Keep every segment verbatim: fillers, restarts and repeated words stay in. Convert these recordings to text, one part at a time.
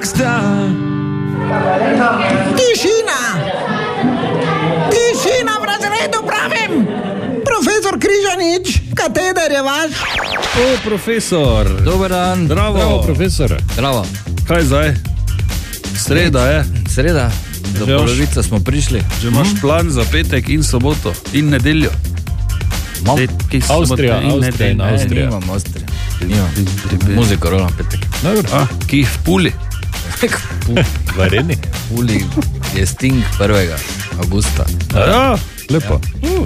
star. Tišina! Tišina v razredu, pravim! Profesor Križanič, kateder je vaš? O, profesor. Dober dan. Zdravo. Zdravo, profesor. Zdravo. Kaj zdaj? Sreda je. Sreda. Do Že polovice smo prišli. Že imaš hm? plan za petek in soboto in nedeljo? Mam. Petki, Avstrija, soboto in Avstrija, nedeljo. Avstrija. Ne, nimam Avstrija. Nimam. Muziko rolam petek. Dobro. A, ki jih v Puli? V Areni? Puli je Sting prvega avgusta. Ja, lepo.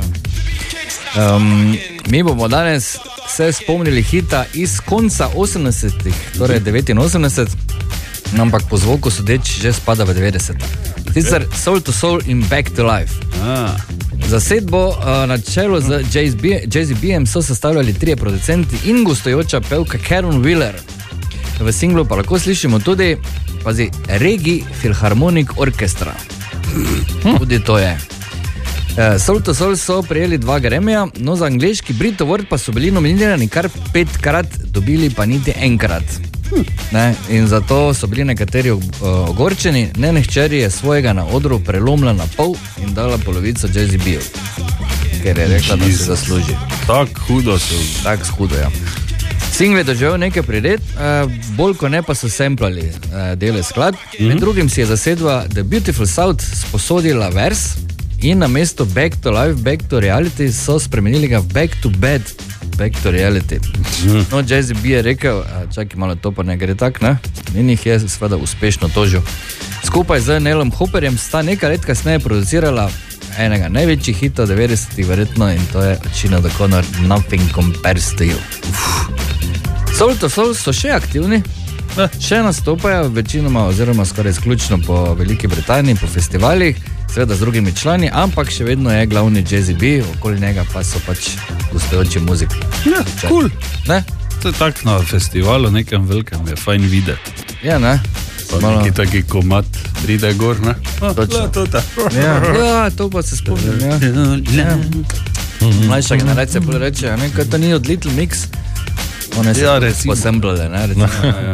Um, mi bomo danes se spomnili hita iz konca osemdesetih, torej devetinosemdeset, ampak po zvoku sodeč že spada v devetdeseta. Sicer Soul to Soul in Back to Life. A. Zasedbo uh, na čelu z Jay-Z B-em so sestavljali trije producenti in gostujoča pevka Karen Wheeler. V singlu pa lahko slišimo tudi, pazi, Regi Philharmonic Orchestra. Tudi to je. Uh, Soul to Soul so prijeli dva Grammyja, no za angleški Brit Award pa so bili nominirani kar petkrat, dobili pa niti enkrat. Ne, in zato so bili nekateri uh, ogorčeni, ne hčeri je svojega na odru prelomila na pol in dala polovico Jay-Z B-ju, ker je rekla, da se zasluži. Tak hudo so. Tak hudo, ja. Single je doživel nekaj pridet, uh, bolj ko ne pa so samplali uh, dele skladb. Mm-hmm. Med drugim si je zasedba The Beautiful South sposodila vers in na mesto Back to Life, Back to Reality so spremenili ga v Back to Bed, Back to Reality. Mm. No, Jay-Z B je rekel, čakaj malo, to pa ne gre tak, ne? In jih je seveda uspešno tožil. Skupaj z Neilom Hopperjem sta nekaj let kasneje producirala enega največjih hitov devetdesetih verjetno in to je Chino the Connor, Nothing Compares to You. Uf. Soul to Soul so še aktivni, eh. še nastopajo večinoma oziroma skoraj izključno po Veliki Britaniji, po festivalih, seveda z drugimi člani, ampak še vedno je glavni Jay-Z B, okoli njega pa so pač gostujoči muziki. Ja, cool. Ne? To je tak na festivalu nekem velikem, je fajn videti. Ja, ne? Pa malo... neki taki komad pride gor, ne? Oh, točno. To, to, ja. ja, to pa se spomnim, ja. ja. Mlajša generacija bolj reče, ne, kaj to ni od Little Mix. One se ja, posemblale, ne, recimo. Ja, ja.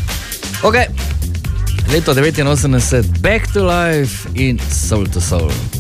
Ok, leto devetinosemdeset, Back to Life in Soul to Soul.